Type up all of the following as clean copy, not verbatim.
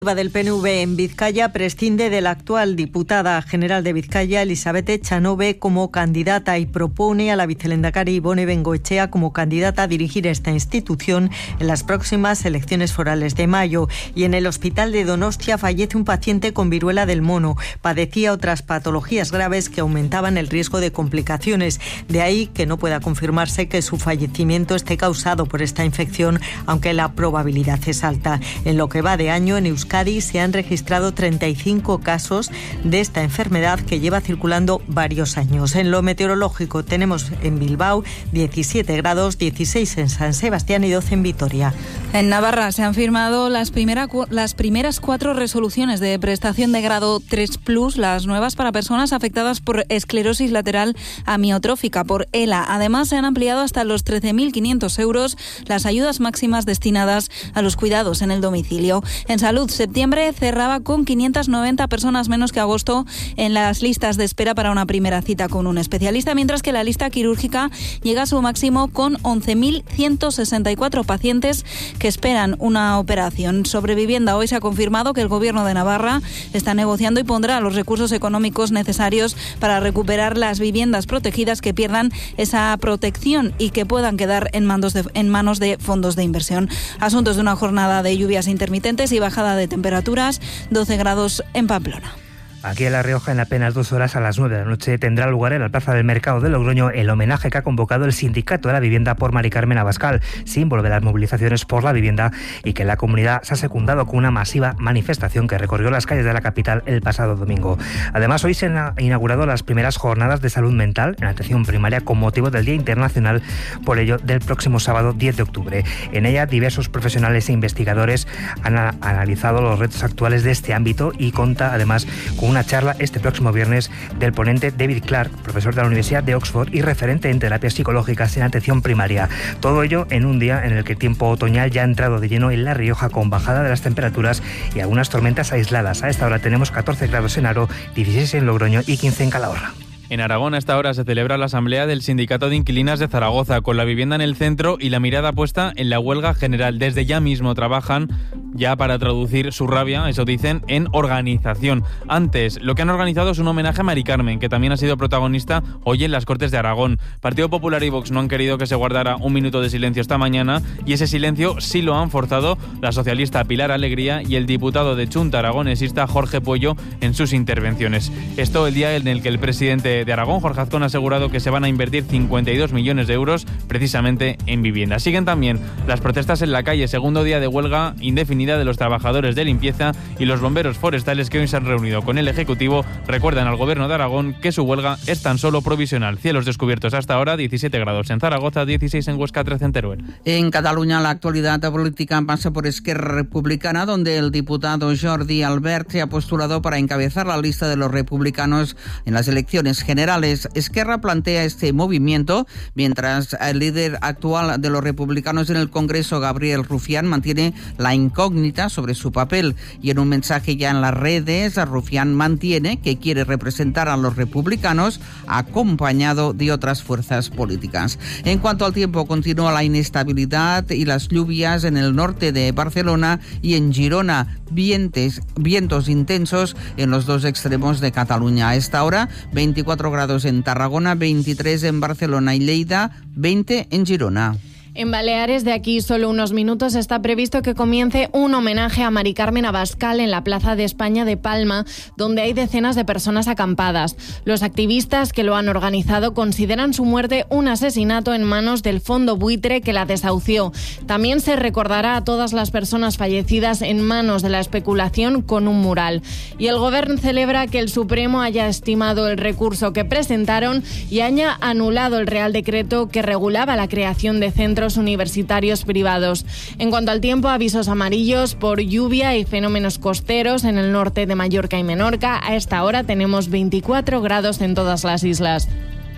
Del PNV en Vizcaya prescinde de la actual diputada general de Vizcaya, Elizabeth Echanove, como candidata y propone a la vicelehendakari Ibone Bengoechea como candidata a dirigir esta institución en las próximas elecciones forales de mayo. Y en el hospital de Donostia fallece un paciente con viruela del mono. Padecía otras patologías graves que aumentaban el riesgo de complicaciones. De ahí que no pueda confirmarse que su fallecimiento esté causado por esta infección, aunque la probabilidad es alta. En lo que va de año, en Euskadi se han registrado 35 casos de esta enfermedad que lleva circulando varios años. En lo meteorológico tenemos en Bilbao 17 grados, 16 en San Sebastián y 12 en Vitoria. En Navarra se han firmado las primeras 4 resoluciones de prestación de grado 3+, las nuevas para personas afectadas por esclerosis lateral amiotrófica, por ELA. Además, se han ampliado hasta los 13.500 euros las ayudas máximas destinadas a los cuidados en el domicilio. En salud, septiembre cerraba con 590 personas menos que agosto en las listas de espera para una primera cita con un especialista, mientras que la lista quirúrgica llega a su máximo con 11.164 pacientes que esperan una operación. Sobre vivienda, hoy se ha confirmado que el Gobierno de Navarra está negociando y pondrá los recursos económicos necesarios para recuperar las viviendas protegidas que pierdan esa protección y que puedan quedar en manos de fondos de inversión. Asuntos de una jornada de lluvias intermitentes y bajada de temperaturas, 12 grados en Pamplona. Aquí en La Rioja, en apenas 2 horas, a las 9 de la noche, tendrá lugar en la Plaza del Mercado de Logroño el homenaje que ha convocado el Sindicato de la Vivienda por Mari Carmen Abascal, símbolo de las movilizaciones por la vivienda, y que la comunidad se ha secundado con una masiva manifestación que recorrió las calles de la capital el pasado domingo. Además, hoy se han inaugurado las primeras jornadas de salud mental en atención primaria con motivo del Día Internacional, por ello, del próximo sábado 10 de octubre. En ella, diversos profesionales e investigadores han analizado los retos actuales de este ámbito y cuenta, además, con una charla este próximo viernes del ponente David Clark, profesor de la Universidad de Oxford y referente en terapias psicológicas en atención primaria. Todo ello en un día en el que el tiempo otoñal ya ha entrado de lleno en La Rioja, con bajada de las temperaturas y algunas tormentas aisladas. A esta hora tenemos 14 grados en Haro, 16 en Logroño y 15 en Calahorra. En Aragón, a esta hora, se celebra la asamblea del Sindicato de Inquilinas de Zaragoza, con la vivienda en el centro y la mirada puesta en la huelga general. Desde ya mismo trabajan ya para traducir su rabia, eso dicen, en organización. Antes, lo que han organizado es un homenaje a Mari Carmen, que también ha sido protagonista hoy en las Cortes de Aragón. Partido Popular y Vox no han querido que se guardara un minuto de silencio esta mañana, y ese silencio sí lo han forzado la socialista Pilar Alegría y el diputado de Chunta aragonesista Jorge Puello en sus intervenciones. Esto el día en el que el presidente de Aragón, Jorge Azcón, ha asegurado que se van a invertir 52 millones de euros precisamente en vivienda. Siguen también las protestas en la calle, segundo día de huelga indefinida de los trabajadores de limpieza y los bomberos forestales, que hoy se han reunido con el Ejecutivo. Recuerdan al Gobierno de Aragón que su huelga es tan solo provisional. Cielos descubiertos hasta ahora, 17 grados en Zaragoza, 16 en Huesca, 13 en Teruel. En Cataluña, la actualidad política pasa por Esquerra Republicana, donde el diputado Jordi Albert se ha postulado para encabezar la lista de los republicanos en las elecciones generales. Esquerra plantea este movimiento mientras el líder actual de los republicanos en el Congreso, Gabriel Rufián, mantiene la incógnita sobre su papel, y en un mensaje ya en las redes, Rufián mantiene que quiere representar a los republicanos acompañado de otras fuerzas políticas. En cuanto al tiempo, continúa la inestabilidad y las lluvias en el norte de Barcelona y en Girona, vientos intensos en los dos extremos de Cataluña. A esta hora, 24 grados en Tarragona, 23 en Barcelona y Lleida, 20 en Girona. En Baleares, de aquí solo unos minutos, está previsto que comience un homenaje a Mari Carmen Abascal en la Plaza de España de Palma, donde hay decenas de personas acampadas. Los activistas que lo han organizado consideran su muerte un asesinato en manos del fondo buitre que la desahució. También se recordará a todas las personas fallecidas en manos de la especulación con un mural. Y el Gobierno celebra que el Supremo haya estimado el recurso que presentaron y haya anulado el Real Decreto que regulaba la creación de centros universitarios privados. En cuanto al tiempo, avisos amarillos por lluvia y fenómenos costeros en el norte de Mallorca y Menorca. A esta hora tenemos 24 grados en todas las islas.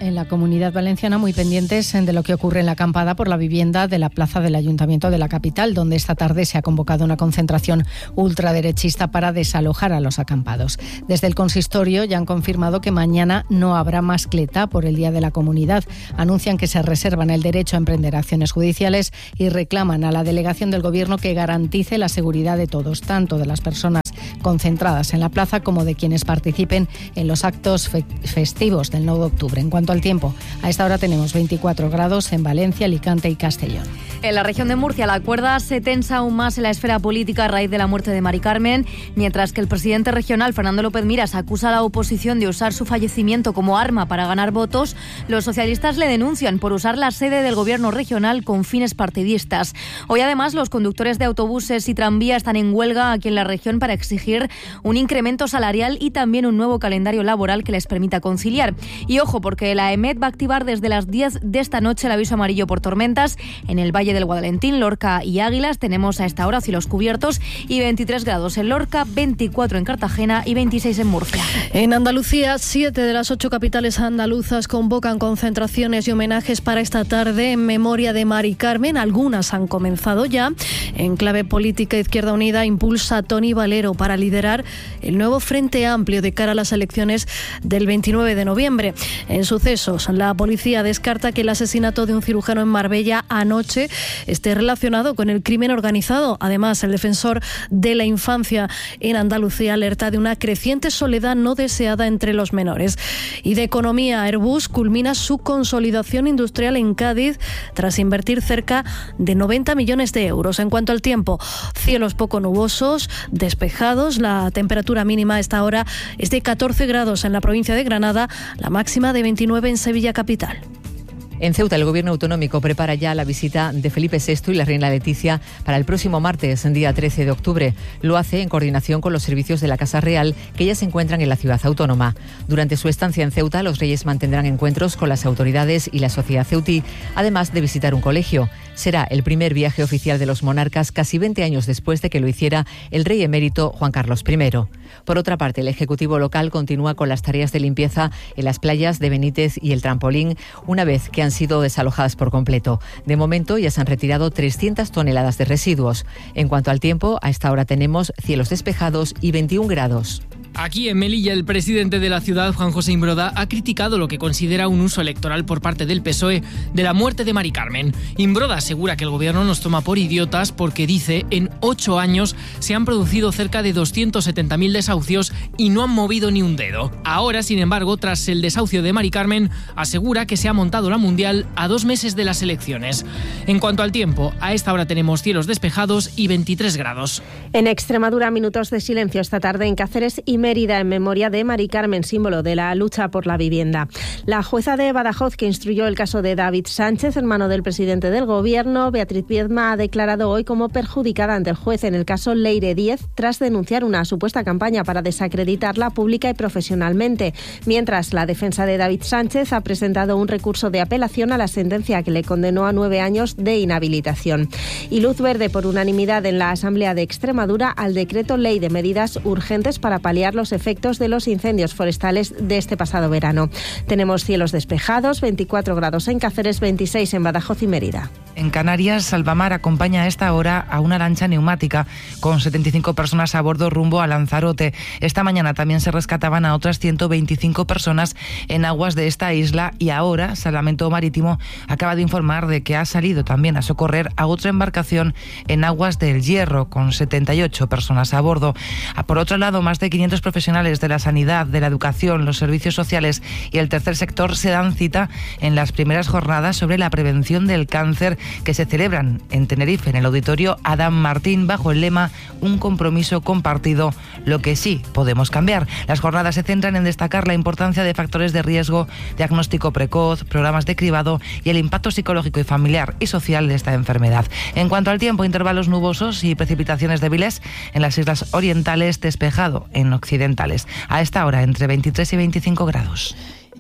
en la Comunidad Valenciana muy pendientes de lo que ocurre en la acampada por la vivienda de la plaza del Ayuntamiento de la capital, donde esta tarde se ha convocado una concentración ultraderechista para desalojar a los acampados. Desde el consistorio ya han confirmado que mañana no habrá mascleta por el Día de la Comunidad. Anuncian que se reservan el derecho a emprender acciones judiciales y reclaman a la delegación del Gobierno que garantice la seguridad de todos, tanto de las personas concentradas en la plaza como de quienes participen en los actos festivos del 9 de octubre. En cuanto al tiempo, a esta hora tenemos 24 grados en Valencia, Alicante y Castellón. En la región de Murcia, la cuerda se tensa aún más en la esfera política a raíz de la muerte de Mari Carmen, mientras que el presidente regional, Fernando López Miras, acusa a la oposición de usar su fallecimiento como arma para ganar votos. Los socialistas le denuncian por usar la sede del gobierno regional con fines partidistas. Hoy, además, los conductores de autobuses y tranvía están en huelga aquí en la región para exigir un incremento salarial y también un nuevo calendario laboral que les permita conciliar. Y ojo, porque la EMET va a activar desde las 10 de esta noche el aviso amarillo por tormentas en el Valle del Guadalentín, Lorca y Águilas. Tenemos a esta hora cielos cubiertos y 23 grados en Lorca, 24 en Cartagena y 26 en Murcia. En Andalucía, 7 de las 8 capitales andaluzas convocan concentraciones y homenajes para esta tarde en memoria de Mari Carmen. Algunas han comenzado ya. En clave política, Izquierda Unida impulsa a Toni Valero para liderar el nuevo Frente Amplio de cara a las elecciones del 29 de noviembre. En sucesos, la policía descarta que el asesinato de un cirujano en Marbella anoche esté relacionado con el crimen organizado. Además, el defensor de la infancia en Andalucía alerta de una creciente soledad no deseada entre los menores. Y de economía, Airbus culmina su consolidación industrial en Cádiz tras invertir cerca de 90 millones de euros. En cuanto al tiempo, cielos poco nubosos, despejados. La temperatura mínima a esta hora es de 14 grados en la provincia de Granada, la máxima de 29 en Sevilla capital. En Ceuta, el Gobierno autonómico prepara ya la visita de Felipe VI y la reina Leticia para el próximo martes, día 13 de octubre. Lo hace en coordinación con los servicios de la Casa Real, que ya se encuentran en la ciudad autónoma. Durante su estancia en Ceuta, los reyes mantendrán encuentros con las autoridades y la sociedad ceutí, además de visitar un colegio. Será el primer viaje oficial de los monarcas casi 20 años después de que lo hiciera el rey emérito Juan Carlos I. Por otra parte, el Ejecutivo local continúa con las tareas de limpieza en las playas de Benítez y el Trampolín, una vez que han sido desalojadas por completo. De momento ya se han retirado 300 toneladas de residuos. En cuanto al tiempo, a esta hora tenemos cielos despejados y 21 grados. Aquí en Melilla, el presidente de la ciudad, Juan José Imbroda, ha criticado lo que considera un uso electoral por parte del PSOE de la muerte de Mari Carmen. Imbroda asegura que el gobierno nos toma por idiotas porque, dice, en 8 años se han producido cerca de 270.000 desahucios y no han movido ni un dedo. Ahora, sin embargo, tras el desahucio de Mari Carmen, asegura que se ha montado la Mundial a 2 meses de las elecciones. En cuanto al tiempo, a esta hora tenemos cielos despejados y 23 grados. En Extremadura, minutos de silencio esta tarde en Cáceres y Mérida en memoria de Mari Carmen, símbolo de la lucha por la vivienda. La jueza de Badajoz que instruyó el caso de David Sánchez, hermano del presidente del Gobierno, Beatriz Viedma, ha declarado hoy como perjudicada ante el juez en el caso Leire 10 tras denunciar una supuesta campaña para desacreditarla pública y profesionalmente. Mientras, la defensa de David Sánchez ha presentado un recurso de apelación a la sentencia que le condenó a 9 años de inhabilitación. Y luz verde por unanimidad en la Asamblea de Extremadura al decreto ley de medidas urgentes para paliar los efectos de los incendios forestales de este pasado verano. Tenemos cielos despejados, 24 grados en Cáceres, 26 en Badajoz y Mérida. En Canarias, Salvamar acompaña a esta hora a una lancha neumática con 75 personas a bordo rumbo a Lanzarote. Esta mañana también se rescataban a otras 125 personas en aguas de esta isla y ahora Salvamento Marítimo acaba de informar de que ha salido también a socorrer a otra embarcación en aguas del Hierro con 78 personas a bordo. Por otro lado, más de 500 profesionales de la sanidad, de la educación, los servicios sociales y el tercer sector se dan cita en las primeras jornadas sobre la prevención del cáncer que se celebran en Tenerife, en el Auditorio Adam Martín, bajo el lema Un compromiso compartido, lo que sí podemos cambiar. Las jornadas se centran en destacar la importancia de factores de riesgo, diagnóstico precoz, programas de cribado y el impacto psicológico y familiar y social de esta enfermedad. En cuanto al tiempo, intervalos nubosos y precipitaciones débiles en las islas orientales, despejado en occidentales. A esta hora, entre 23 y 25 grados.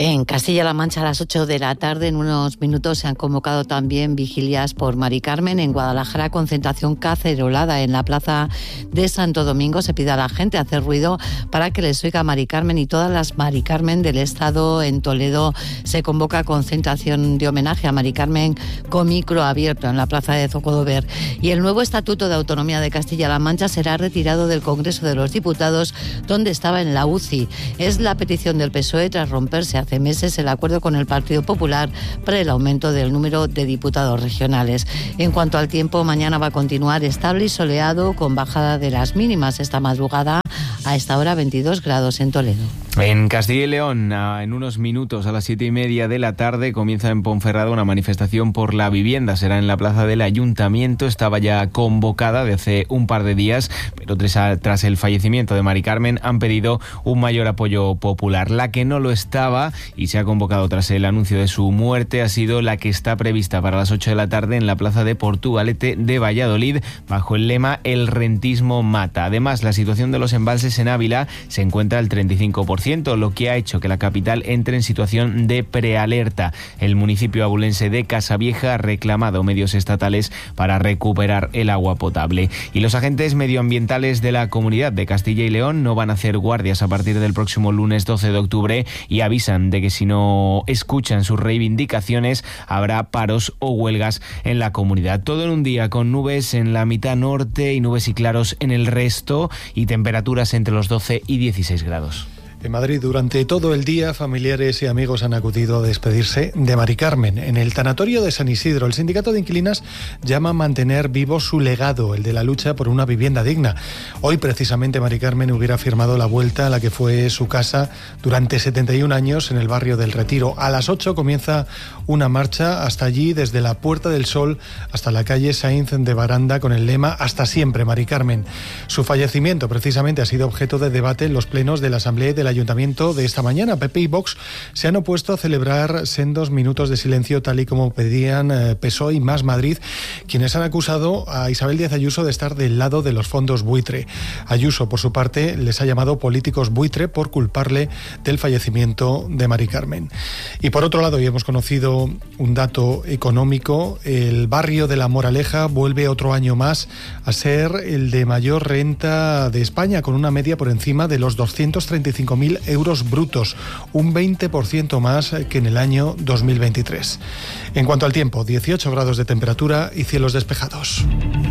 En Castilla-La Mancha a las 8 de la tarde, en unos minutos, se han convocado también vigilias por Mari Carmen. En Guadalajara, concentración cacerolada en la plaza de Santo Domingo. Se pide a la gente hacer ruido para que les oiga Mari Carmen y todas las Mari Carmen del Estado. En Toledo se convoca concentración de homenaje a Mari Carmen con micro abierto en la plaza de Zocodover. Y el nuevo Estatuto de Autonomía de Castilla-La Mancha será retirado del Congreso de los Diputados, donde estaba en la UCI. Es la petición del PSOE tras romperse hace meses el acuerdo con el Partido Popular para el aumento del número de diputados regionales. En cuanto al tiempo, mañana va a continuar estable y soleado, con bajada de las mínimas esta madrugada. A esta hora 22 grados en Toledo. En Castilla y León, en unos minutos, a las 7:30 de la tarde, comienza en Ponferrada una manifestación por la vivienda. Será en la plaza del Ayuntamiento. Estaba ya convocada de hace un par de días, pero tras el fallecimiento de Mari Carmen han pedido un mayor apoyo popular. La que no lo estaba y se ha convocado tras el anuncio de su muerte ha sido la que está prevista para las 8 de la tarde en la plaza de Portugalete de Valladolid, bajo el lema "El rentismo mata". Además, la situación de los embalses en Ávila se encuentra al 35%, lo que ha hecho que la capital entre en situación de prealerta. El municipio abulense de Casavieja ha reclamado medios estatales para recuperar el agua potable. Y los agentes medioambientales de la Comunidad de Castilla y León no van a hacer guardias a partir del próximo lunes 12 de octubre y avisan de que si no escuchan sus reivindicaciones habrá paros o huelgas en la comunidad. Todo en un día con nubes en la mitad norte y nubes y claros en el resto y temperaturas entre los 12 y 16 grados. En Madrid, durante todo el día, familiares y amigos han acudido a despedirse de Mari Carmen. En el tanatorio de San Isidro, el sindicato de inquilinas llama a mantener vivo su legado, el de la lucha por una vivienda digna. Hoy, precisamente, Mari Carmen hubiera firmado la vuelta a la que fue su casa durante 71 años en el barrio del Retiro. A las 8 comienza una marcha hasta allí, desde la Puerta del Sol hasta la calle Sainz de Baranda, con el lema "Hasta siempre, Mari Carmen". Su fallecimiento, precisamente, ha sido objeto de debate en los plenos de la Asamblea y del Ayuntamiento de esta mañana. PP y Vox se han opuesto a celebrar sendos minutos de silencio, tal y como pedían PSOE y Más Madrid, quienes han acusado a Isabel Díaz Ayuso de estar del lado de los fondos buitre. Ayuso, por su parte, les ha llamado políticos buitre por culparle del fallecimiento de Mari Carmen. Y por otro lado, hoy hemos conocido un dato económico. El barrio de La Moraleja vuelve otro año más a ser el de mayor renta de España, con una media por encima de los 235.000 euros brutos, un 20% más que en el año 2023. En cuanto al tiempo, 18 grados de temperatura y cielos despejados.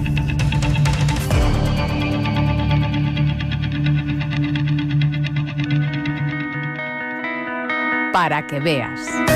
Para que veas.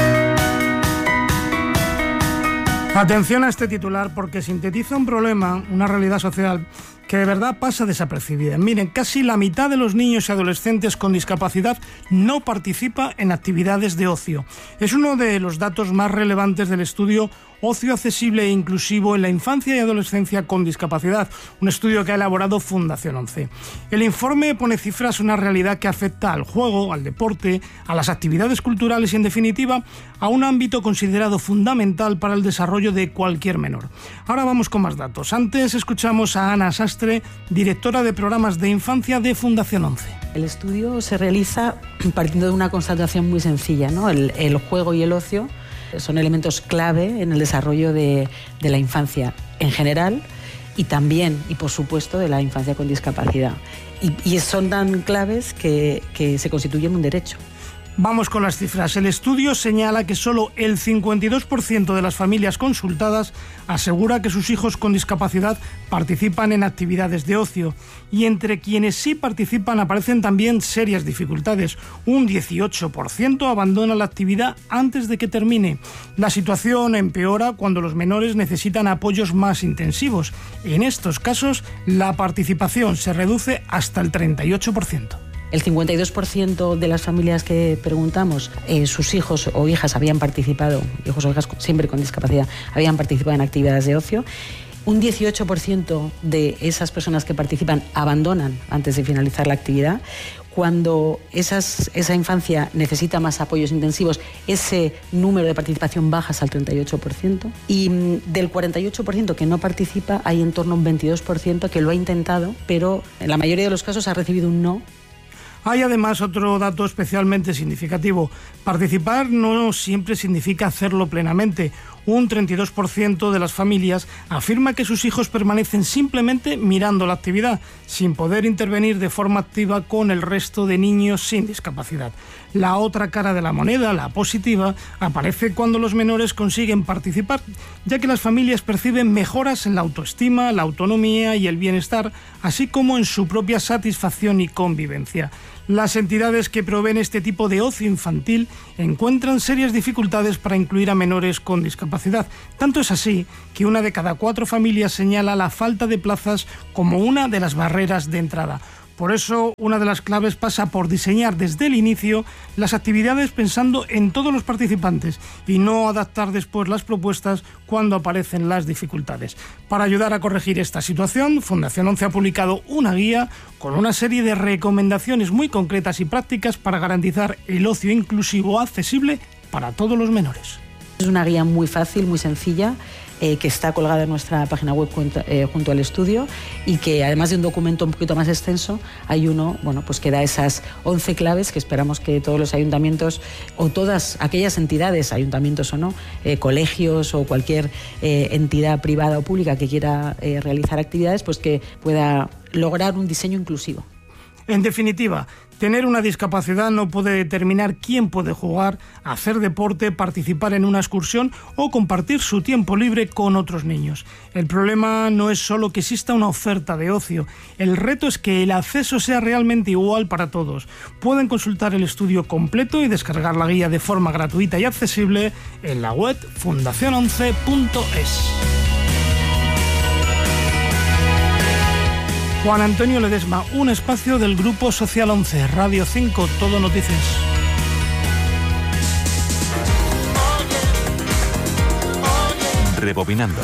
Atención a este titular, porque sintetiza un problema, una realidad social que de verdad pasa desapercibida. Miren, casi la mitad de los niños y adolescentes con discapacidad no participa en actividades de ocio. Es uno de los datos más relevantes del estudio Ocio Accesible e Inclusivo en la Infancia y Adolescencia con Discapacidad, un estudio que ha elaborado Fundación 11. El informe pone cifras a una realidad que afecta al juego, al deporte, a las actividades culturales y, en definitiva, a un ámbito considerado fundamental para el desarrollo de cualquier menor. Ahora vamos con más datos. Antes escuchamos a Ana Sastre, directora de programas de infancia de Fundación 11. El estudio se realiza partiendo de una constatación muy sencilla, ¿no? El juego y el ocio son elementos clave en el desarrollo de la infancia en general y también, y por supuesto, de la infancia con discapacidad. Y son tan claves que se constituyen un derecho. Vamos con las cifras. El estudio señala que solo el 52% de las familias consultadas asegura que sus hijos con discapacidad participan en actividades de ocio. Y entre quienes sí participan aparecen también serias dificultades. Un 18% abandona la actividad antes de que termine. La situación empeora cuando los menores necesitan apoyos más intensivos. En estos casos, la participación se reduce hasta el 38%. El 52% de las familias que preguntamos, sus hijos o hijas habían participado, hijos o hijas siempre con discapacidad, habían participado en actividades de ocio. Un 18% de esas personas que participan abandonan antes de finalizar la actividad. Cuando esa infancia necesita más apoyos intensivos, ese número de participación baja hasta el 38%. Y del 48% que no participa, hay en torno a un 22% que lo ha intentado, pero en la mayoría de los casos ha recibido un no. Hay además otro dato especialmente significativo. Participar no siempre significa hacerlo plenamente. Un 32% de las familias afirma que sus hijos permanecen simplemente mirando la actividad, sin poder intervenir de forma activa con el resto de niños sin discapacidad. La otra cara de la moneda, la positiva, aparece cuando los menores consiguen participar, ya que las familias perciben mejoras en la autoestima, la autonomía y el bienestar, así como en su propia satisfacción y convivencia. Las entidades que proveen este tipo de ocio infantil encuentran serias dificultades para incluir a menores con discapacidad. Tanto es así que 1 de cada 4 familias señala la falta de plazas como una de las barreras de entrada. Por eso, una de las claves pasa por diseñar desde el inicio las actividades pensando en todos los participantes y no adaptar después las propuestas cuando aparecen las dificultades. Para ayudar a corregir esta situación, Fundación 11 ha publicado una guía con una serie de recomendaciones muy concretas y prácticas para garantizar el ocio inclusivo accesible para todos los menores. Es una guía muy fácil, muy sencilla, que está colgada en nuestra página web junto al estudio, y que además de un documento un poquito más extenso, hay uno pues que da esas 11 claves que esperamos que todos los ayuntamientos o todas aquellas entidades, ayuntamientos o no, colegios o cualquier entidad privada o pública que quiera realizar actividades, pues que pueda lograr un diseño inclusivo. En definitiva, tener una discapacidad no puede determinar quién puede jugar, hacer deporte, participar en una excursión o compartir su tiempo libre con otros niños. El problema no es solo que exista una oferta de ocio, el reto es que el acceso sea realmente igual para todos. Pueden consultar el estudio completo y descargar la guía de forma gratuita y accesible en la web fundacion11.es. Juan Antonio Ledesma, un espacio del Grupo Social 11, Radio 5, Todo Noticias. Rebobinando.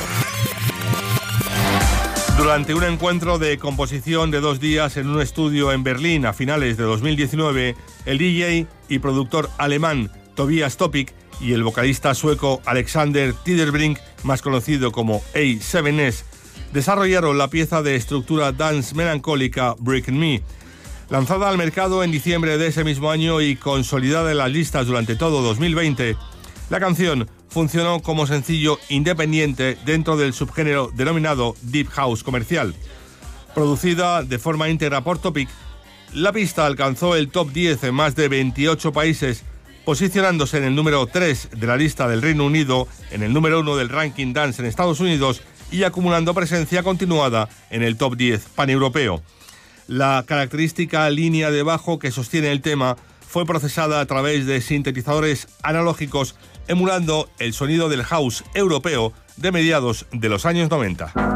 Durante un encuentro de composición de 2 días en un estudio en Berlín a finales de 2019, el DJ y productor alemán Tobias Topic y el vocalista sueco Alexander Tiderbrink, más conocido como A7S, desarrollaron la pieza de estructura dance melancólica Breaking Me. Lanzada al mercado en diciembre de ese mismo año y consolidada en las listas durante todo 2020, la canción funcionó como sencillo independiente dentro del subgénero denominado Deep House comercial. Producida de forma íntegra por Topic, la pista alcanzó el top 10 en más de 28 países, posicionándose en el número 3 de la lista del Reino Unido, en el número 1 del ranking dance en Estados Unidos y acumulando presencia continuada en el top 10 paneuropeo. La característica línea de bajo que sostiene el tema fue procesada a través de sintetizadores analógicos, emulando el sonido del house europeo de mediados de los años 90.